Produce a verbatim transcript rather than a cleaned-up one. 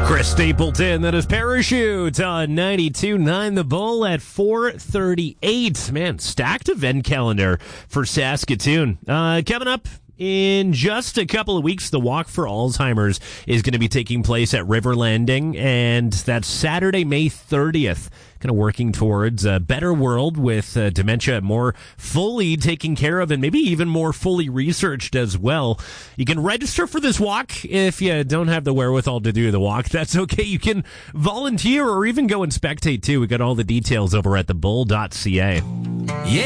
Chris Stapleton, that is Parachute on ninety-two point nine The Bull at four thirty-eight. Man, stacked event calendar for Saskatoon. Uh, coming up in just a couple of weeks, the Walk for Alzheimer's is going to be taking place at River Landing, and that's Saturday, May thirtieth. Kind of working towards a better world with uh, dementia more fully taken care of and maybe even more fully researched as well. You can register for this walk if you don't have the wherewithal to do the walk. That's okay. You can volunteer or even go and spectate too. We got all the details over at the bull dot c a. Yeah.